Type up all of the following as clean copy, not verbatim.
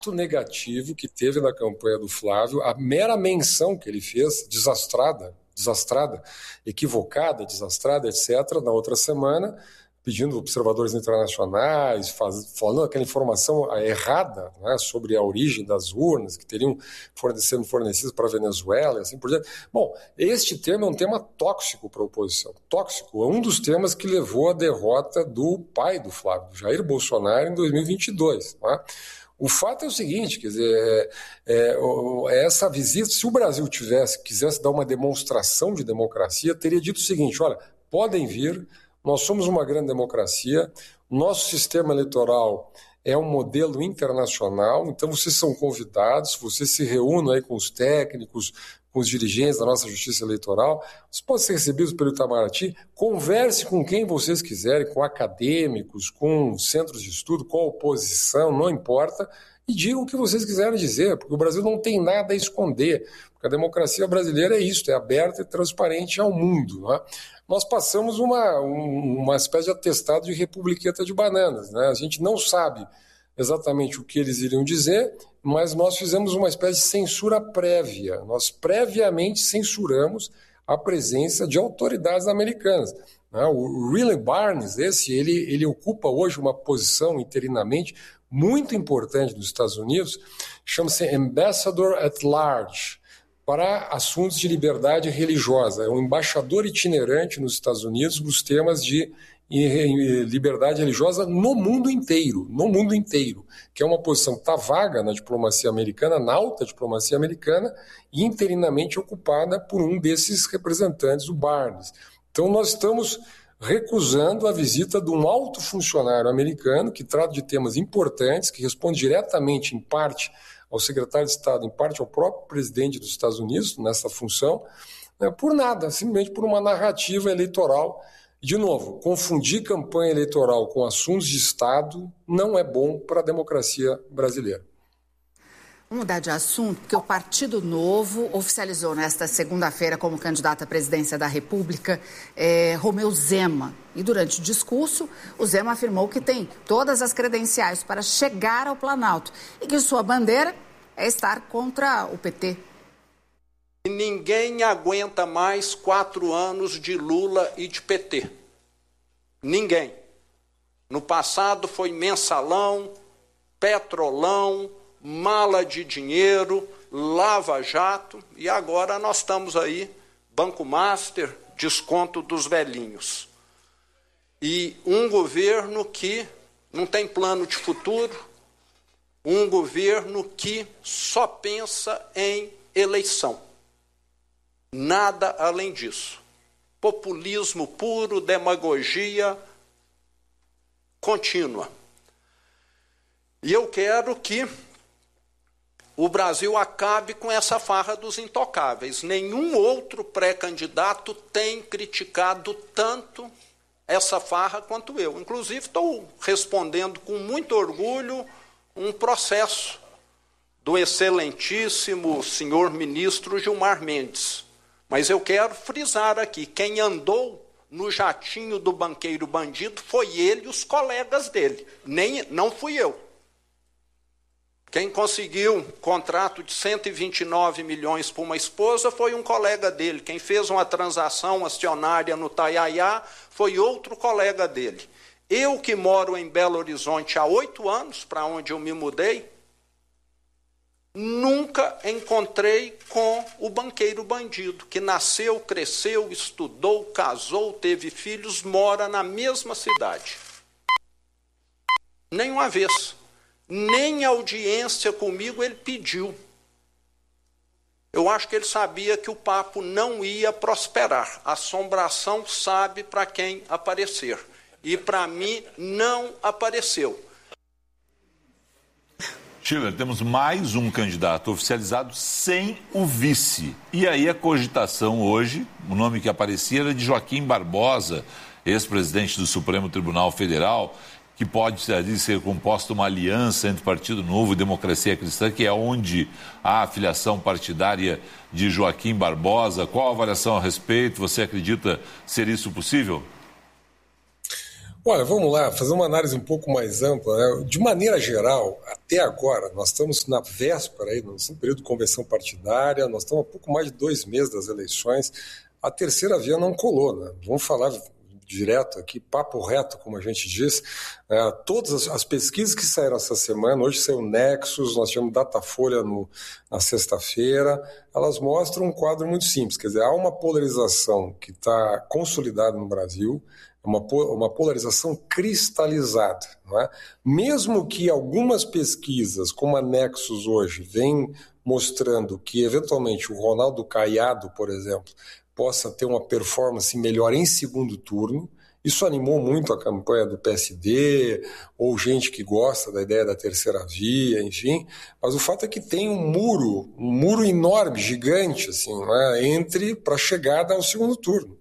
negativo que teve na campanha do Flávio, a mera menção que ele fez, desastrada, equivocada, desastrada, etc., na outra semana, pedindo observadores internacionais, falando aquela informação errada, né, sobre a origem das urnas, que teriam sendo fornecidas para a Venezuela e assim por diante. Bom, este tema é um tema tóxico para a oposição. Tóxico, é um dos temas que levou à derrota do pai do Flávio, Jair Bolsonaro, em 2022. Né? O fato é o seguinte, quer dizer, essa visita, se o Brasil quisesse dar uma demonstração de democracia, teria dito o seguinte, olha, podem vir, nós somos uma grande democracia, nosso sistema eleitoral é um modelo internacional, então vocês são convidados, vocês se reúnam aí com os técnicos, com os dirigentes da nossa justiça eleitoral, vocês podem ser recebidos pelo Itamaraty, converse com quem vocês quiserem, com acadêmicos, com centros de estudo, com a oposição, não importa, e digam o que vocês quiserem dizer, porque o Brasil não tem nada a esconder, porque a democracia brasileira é isso, é aberta e transparente ao mundo. Né? Nós passamos uma espécie de atestado de republiqueta de bananas, né? A gente não sabe exatamente o que eles iriam dizer, mas nós fizemos uma espécie de censura prévia. Nós previamente censuramos a presença de autoridades americanas. O Willie Barnes, ele ocupa hoje uma posição interinamente muito importante nos Estados Unidos, chama-se Ambassador at Large, para assuntos de liberdade religiosa. É um embaixador itinerante nos Estados Unidos dos temas de liberdade religiosa no mundo inteiro, que é uma posição que está vaga na diplomacia americana, na alta diplomacia americana, e interinamente ocupada por um desses representantes, o Barnes. Então nós estamos recusando a visita de um alto funcionário americano que trata de temas importantes, que responde diretamente, em parte, ao secretário de Estado, em parte ao próprio presidente dos Estados Unidos, nessa função, por nada, simplesmente por uma narrativa eleitoral. De novo, confundir campanha eleitoral com assuntos de Estado não é bom para a democracia brasileira. Vamos mudar de assunto, porque o Partido Novo oficializou nesta segunda-feira como candidato à presidência da República Romeu Zema. E durante o discurso, o Zema afirmou que tem todas as credenciais para chegar ao Planalto e que sua bandeira é estar contra o PT. E ninguém aguenta mais 4 anos de Lula e de PT. Ninguém. No passado foi mensalão, petrolão, mala de dinheiro, lava-jato, e agora nós estamos aí, Banco Master, desconto dos velhinhos. E um governo que não tem plano de futuro, um governo que só pensa em eleição. Nada além disso. Populismo puro, demagogia contínua. E eu quero que o Brasil acabe com essa farra dos intocáveis. Nenhum outro pré-candidato tem criticado tanto essa farra quanto eu. Inclusive, estou respondendo com muito orgulho um processo do excelentíssimo senhor ministro Gilmar Mendes. Mas eu quero frisar aqui, quem andou no jatinho do banqueiro bandido foi ele e os colegas dele, não fui eu. Quem conseguiu um contrato de 129 milhões para uma esposa foi um colega dele. Quem fez uma transação acionária no Taiaiá foi outro colega dele. Eu que moro em Belo Horizonte há 8 anos, para onde eu me mudei, nunca encontrei com o banqueiro bandido, que nasceu, cresceu, estudou, casou, teve filhos, mora na mesma cidade. Nenhuma vez. Nem audiência comigo ele pediu. Eu acho que ele sabia que o papo não ia prosperar. A assombração sabe para quem aparecer. E para mim não apareceu. Schiller, temos mais um candidato oficializado sem o vice. E aí a cogitação hoje, o nome que aparecia era de Joaquim Barbosa, ex-presidente do Supremo Tribunal Federal, que pode ser composta uma aliança entre Partido Novo e Democracia Cristã, que é onde há a filiação partidária de Joaquim Barbosa. Qual a avaliação a respeito? Você acredita ser isso possível? Olha, vamos lá, fazer uma análise um pouco mais ampla, né? De maneira geral, até agora, nós estamos na véspera, aí, no período de convenção partidária, nós estamos há pouco mais de 2 meses das eleições, a terceira via não colou, né? Vamos falar direto aqui, papo reto, como a gente diz. Todas as pesquisas que saíram essa semana, hoje saiu o Nexus, nós tivemos Datafolha na sexta-feira, elas mostram um quadro muito simples, quer dizer, há uma polarização que está consolidada no Brasil, uma polarização cristalizada, não é? Mesmo que algumas pesquisas, como a Nexus hoje, vêm mostrando que, eventualmente, o Ronaldo Caiado, por exemplo, possa ter uma performance melhor em segundo turno, isso animou muito a campanha do PSD, ou gente que gosta da ideia da terceira via, enfim, mas o fato é que tem um muro enorme, gigante, assim, não é? Para a chegada ao segundo turno.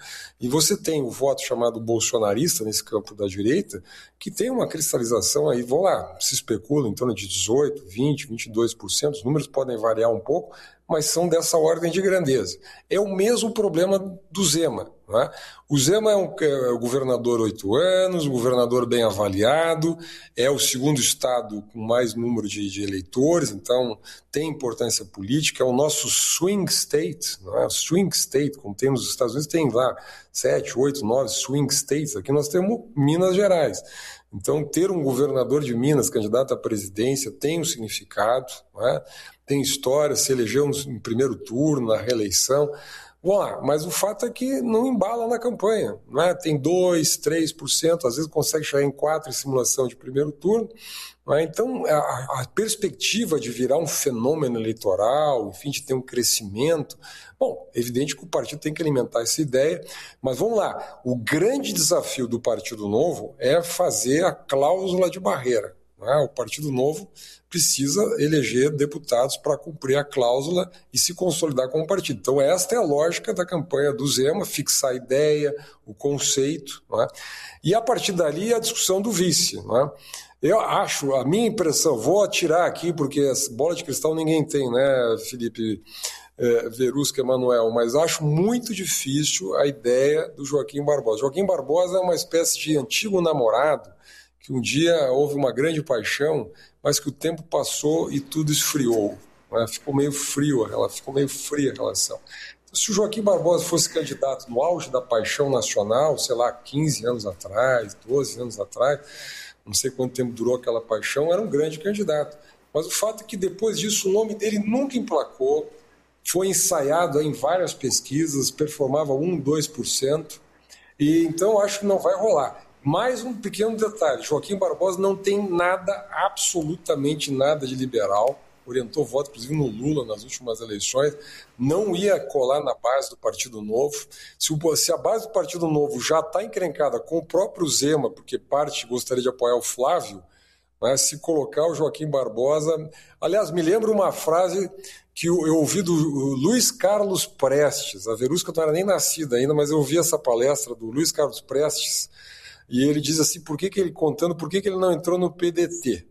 E você tem o voto chamado bolsonarista nesse campo da direita, que tem uma cristalização aí, vamos lá, se especula em torno de 18%, 20%, 22%, os números podem variar um pouco, mas são dessa ordem de grandeza. É o mesmo problema do Zema. Não é? O Zema é o governador 8 anos, um governador bem avaliado, é o segundo estado com mais número de eleitores, então tem importância política, é o nosso swing state, não é? Swing state, como tem nos Estados Unidos, tem lá 7, 8, 9 swing states, aqui nós temos Minas Gerais. Então, ter um governador de Minas candidato à presidência tem um significado, não é? Tem história, se elegeu em primeiro turno, na reeleição. Vamos lá, mas o fato é que não embala na campanha, não é? Tem 2%, 3%, às vezes consegue chegar em 4% em simulação de primeiro turno. Não é? Então, a perspectiva de virar um fenômeno eleitoral, enfim, de ter um crescimento, bom, é evidente que o partido tem que alimentar essa ideia, mas vamos lá, o grande desafio do Partido Novo é fazer a cláusula de barreira. Não é? O Partido Novo precisa eleger deputados para cumprir a cláusula e se consolidar como partido. Então, esta é a lógica da campanha do Zema, fixar a ideia, o conceito, não é? E a partir dali a discussão do vice. Não é? Eu acho, a minha impressão, vou atirar aqui, porque essa bola de cristal ninguém tem, né, Felipe Verusca, Emanuel, mas acho muito difícil a ideia do Joaquim Barbosa. Joaquim Barbosa é uma espécie de antigo namorado, que um dia houve uma grande paixão, mas que o tempo passou e tudo esfriou. Né? Ficou meio fria a relação. Então, se o Joaquim Barbosa fosse candidato no auge da paixão nacional, sei lá, 15 anos atrás, 12 anos atrás, não sei quanto tempo durou aquela paixão, era um grande candidato. Mas o fato é que depois disso o nome dele nunca emplacou, foi ensaiado em várias pesquisas, performava 1%, 2%, e então acho que não vai rolar. Mais um pequeno detalhe, Joaquim Barbosa não tem nada, absolutamente nada de liberal, orientou voto inclusive no Lula nas últimas eleições, não ia colar na base do Partido Novo. Se a base do Partido Novo já está encrencada com o próprio Zema, porque parte gostaria de apoiar o Flávio, né, se colocar o Joaquim Barbosa... Aliás, me lembro uma frase que eu ouvi do Luiz Carlos Prestes, a Verusca não era nem nascida ainda, mas eu ouvi essa palestra do Luiz Carlos Prestes, e ele diz assim, por que ele não entrou no PDT?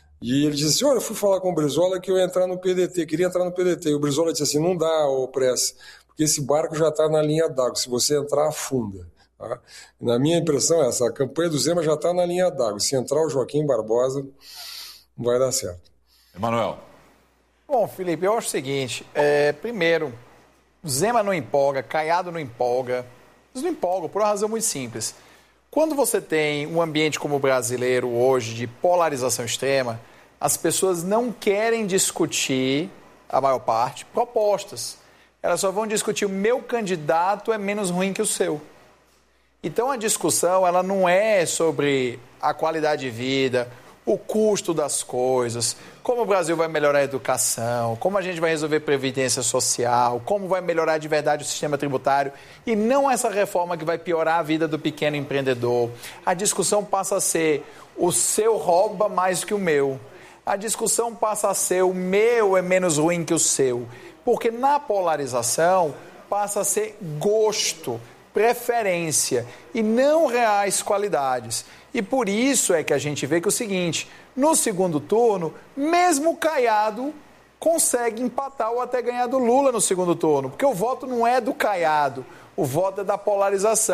E ele diz assim, olha, eu fui falar com o Brizola que eu ia entrar no PDT, queria entrar no PDT. E o Brizola disse assim, não dá, ô Prestes, porque esse barco já está na linha d'água, se você entrar, afunda. Tá? Na minha impressão é essa, a campanha do Zema já está na linha d'água, se entrar o Joaquim Barbosa, não vai dar certo. Emanuel. Bom, Felipe, eu acho o seguinte, primeiro, Zema não empolga, Caiado não empolga, eles não empolgam por uma razão muito simples. Quando você tem um ambiente como o brasileiro hoje, de polarização extrema, as pessoas não querem discutir, a maior parte, propostas. Elas só vão discutir o meu candidato é menos ruim que o seu. Então a discussão ela não é sobre a qualidade de vida, o custo das coisas, como o Brasil vai melhorar a educação, como a gente vai resolver previdência social, como vai melhorar de verdade o sistema tributário, e não essa reforma que vai piorar a vida do pequeno empreendedor. A discussão passa a ser o seu rouba mais que o meu. A discussão passa a ser o meu é menos ruim que o seu. Porque na polarização passa a ser gosto, preferência e não reais qualidades. E por isso é que a gente vê que é o seguinte, no segundo turno, mesmo Caiado consegue empatar ou até ganhar do Lula no segundo turno, porque o voto não é do Caiado, o voto é da polarização.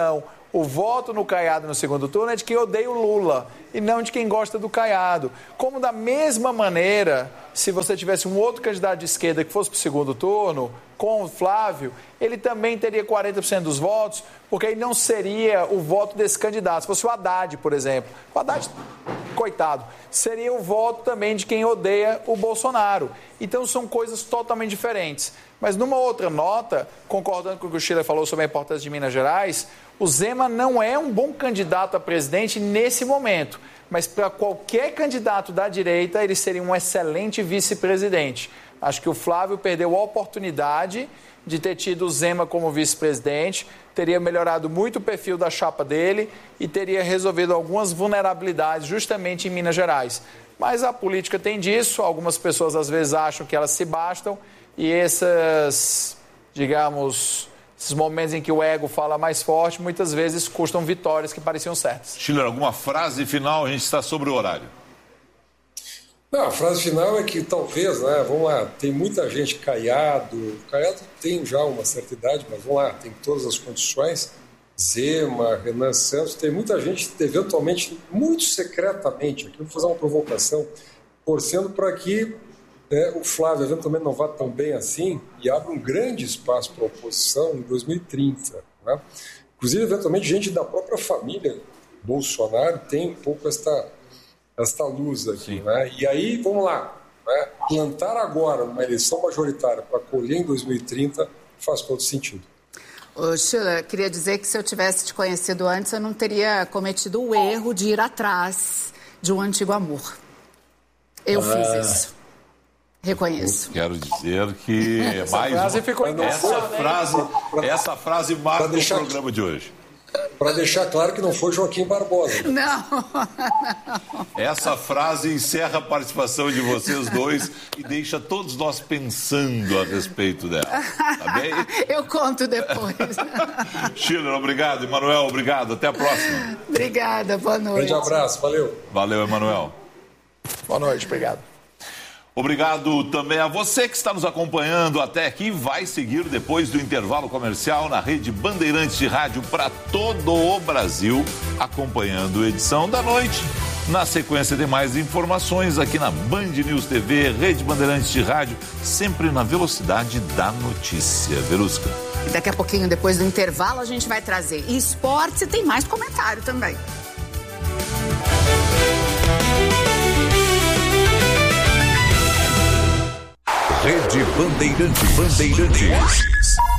O voto no Caiado no segundo turno é de quem odeia o Lula e não de quem gosta do Caiado. Como da mesma maneira, se você tivesse um outro candidato de esquerda que fosse para o segundo turno, com o Flávio, ele também teria 40% dos votos, porque aí não seria o voto desse candidato. Se fosse o Haddad, por exemplo. O Haddad, coitado, seria o voto também de quem odeia o Bolsonaro. Então são coisas totalmente diferentes. Mas numa outra nota, concordando com o que o Schiller falou sobre a importância de Minas Gerais, o Zema não é um bom candidato a presidente nesse momento, mas para qualquer candidato da direita, ele seria um excelente vice-presidente. Acho que o Flávio perdeu a oportunidade de ter tido o Zema como vice-presidente, teria melhorado muito o perfil da chapa dele e teria resolvido algumas vulnerabilidades justamente em Minas Gerais. Mas a política tem disso, algumas pessoas às vezes acham que elas se bastam e esses momentos em que o ego fala mais forte, muitas vezes custam vitórias que pareciam certas. Schiller, alguma frase final? A gente está sobre o horário. Não, a frase final é que talvez, né, vamos lá, tem muita gente Caiado. O Caiado tem já uma certa idade, mas vamos lá, tem todas as condições. Zema, Renan Santos, tem muita gente, eventualmente, muito secretamente, aqui eu vou fazer uma provocação, torcendo para que o Flávio eventualmente não vá tão bem assim e abre um grande espaço para a oposição em 2030. Né? Inclusive, eventualmente, gente da própria família Bolsonaro tem um pouco esta luz aqui. Né? E aí, vamos lá, né? Plantar agora uma eleição majoritária para colher em 2030 faz todo sentido. Ô, Schiller, queria dizer que se eu tivesse te conhecido antes, eu não teria cometido o erro de ir atrás de um antigo amor. Eu fiz isso. Reconheço. Quero dizer que essa frase marca o programa de hoje. Para deixar claro que não foi Joaquim Barbosa. Não. Essa frase encerra a participação de vocês dois e deixa todos nós pensando a respeito dela. Tá bem? Eu conto depois. Schiller, obrigado. Emanuel, obrigado. Até a próxima. Obrigada, boa noite. Grande abraço, valeu. Valeu, Emanuel. Boa noite, obrigado. Obrigado também a você que está nos acompanhando até aqui. Vai seguir depois do intervalo comercial na rede Bandeirantes de Rádio para todo o Brasil, acompanhando a edição da noite. Na sequência de mais informações aqui na Band News TV, rede Bandeirantes de Rádio, sempre na velocidade da notícia. Verusca. E daqui a pouquinho, depois do intervalo, a gente vai trazer esportes e tem mais comentário também. Rede Bandeirantes.